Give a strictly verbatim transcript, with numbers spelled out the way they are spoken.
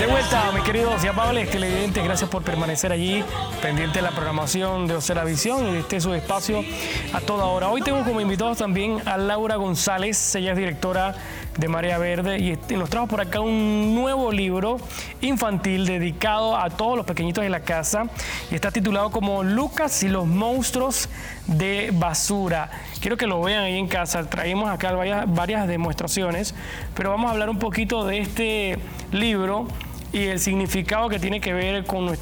De vuelta, mis queridos y amables televidentes, gracias por permanecer allí, pendiente de la programación de Ocera Visión y de este su espacio a toda hora. Hoy tengo como invitados también a Laura González, ella es directora de Marea Verde y nos trajo por acá un nuevo libro infantil dedicado a todos los pequeñitos de la casa y está titulado como Lucas y los monstruos de basura. Quiero que lo vean ahí en casa, traemos acá varias, varias demostraciones, pero vamos a hablar un poquito de este libro y el significado que tiene que ver con